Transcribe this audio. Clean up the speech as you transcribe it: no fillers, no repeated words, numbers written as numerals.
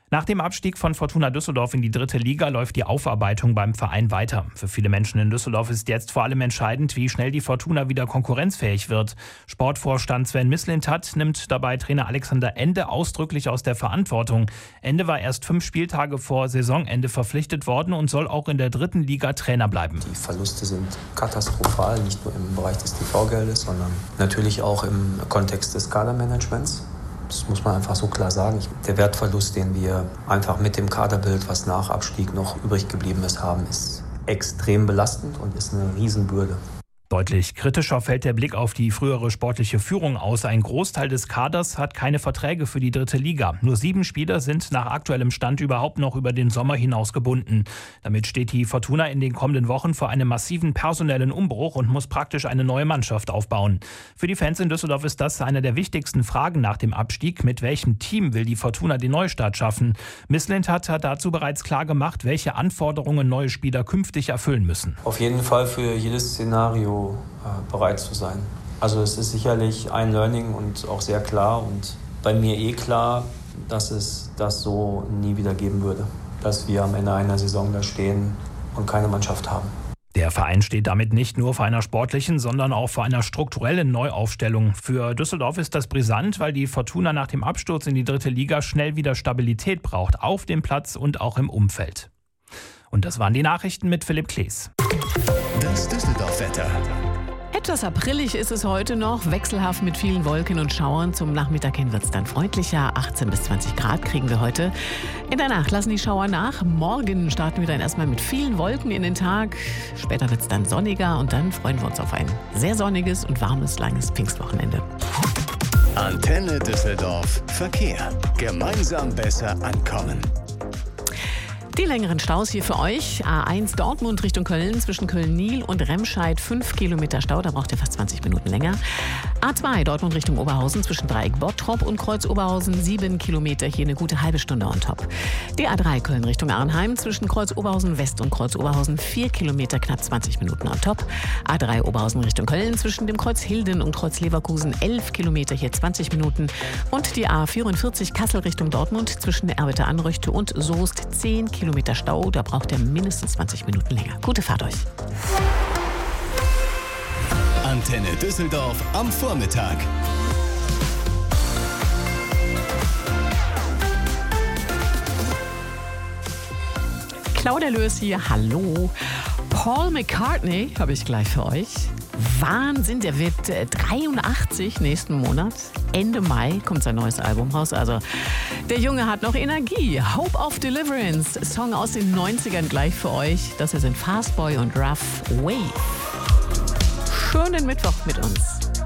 Nach dem Abstieg von Fortuna Düsseldorf in die 3. Liga läuft die Aufarbeitung beim Verein weiter. Für viele Menschen in Düsseldorf ist jetzt vor allem entscheidend, wie schnell die Fortuna wieder konkurrenzfähig wird. Sportvorstand Sven Mislintat nimmt dabei Trainer Alexander Ende ausdrücklich aus der Verantwortung. Ende war erst 5 Spieltage vor Saisonende verpflichtet worden und soll auch in der 3. Liga Trainer bleiben. Die Verluste sind katastrophal, nicht nur im Bereich des TV-Geldes, sondern natürlich auch im Kontext des Kadermanagements. Das muss man einfach so klar sagen. Der Wertverlust, den wir einfach mit dem Kaderbild, was nach Abstieg noch übrig geblieben ist, haben, ist extrem belastend und ist eine Riesenbürde. Deutlich kritischer fällt der Blick auf die frühere sportliche Führung aus. Ein Großteil des Kaders hat keine Verträge für die 3. Liga. Nur 7 Spieler sind nach aktuellem Stand überhaupt noch über den Sommer hinaus gebunden. Damit steht die Fortuna in den kommenden Wochen vor einem massiven personellen Umbruch und muss praktisch eine neue Mannschaft aufbauen. Für die Fans in Düsseldorf ist das eine der wichtigsten Fragen nach dem Abstieg. Mit welchem Team will die Fortuna den Neustart schaffen? Mislintat hat dazu bereits klar gemacht, welche Anforderungen neue Spieler künftig erfüllen müssen. Auf jeden Fall für jedes Szenario bereit zu sein. Also es ist sicherlich ein Learning und auch sehr klar und bei mir klar, dass es das so nie wieder geben würde. Dass wir am Ende einer Saison da stehen und keine Mannschaft haben. Der Verein steht damit nicht nur vor einer sportlichen, sondern auch vor einer strukturellen Neuaufstellung. Für Düsseldorf ist das brisant, weil die Fortuna nach dem Absturz in die 3. Liga schnell wieder Stabilität braucht, auf dem Platz und auch im Umfeld. Und das waren die Nachrichten mit Philipp Klees. Das Düsseldorf-Wetter. Etwas aprillig ist es heute noch, wechselhaft mit vielen Wolken und Schauern. Zum Nachmittag hin wird es dann freundlicher. 18 bis 20 Grad kriegen wir heute. In der Nacht lassen die Schauer nach. Morgen starten wir dann erstmal mit vielen Wolken in den Tag. Später wird es dann sonniger und dann freuen wir uns auf ein sehr sonniges und warmes, langes Pfingstwochenende. Antenne Düsseldorf. Verkehr. Gemeinsam besser ankommen. Die längeren Staus hier für euch. A1 Dortmund Richtung Köln, zwischen Köln-Niel und Remscheid 5 Kilometer Stau, da braucht ihr fast 20 Minuten länger. A2 Dortmund Richtung Oberhausen, zwischen Dreieck Bottrop und Kreuz Oberhausen 7 Kilometer, hier eine gute halbe Stunde on top. Die A3 Köln Richtung Arnheim, zwischen Kreuz Oberhausen West und Kreuz Oberhausen 4 Kilometer, knapp 20 Minuten on top. A3 Oberhausen Richtung Köln, zwischen dem Kreuz Hilden und Kreuz Leverkusen 11 Kilometer, hier 20 Minuten. Und die A44 Kassel Richtung Dortmund, zwischen Erwitte-Anröchte und Soest 10 Kilometer Stau, da braucht ihr mindestens 20 Minuten länger. Gute Fahrt euch. Antenne Düsseldorf am Vormittag. Claudia Löß hier, hallo. Paul McCartney habe ich gleich für euch. Wahnsinn, der wird 83 nächsten Monat. Ende Mai kommt sein neues Album raus. Also der Junge hat noch Energie. Hope of Deliverance, Song aus den 90ern gleich für euch. Das hier sind Fastboy und Rough Wave. Schönen Mittwoch mit uns.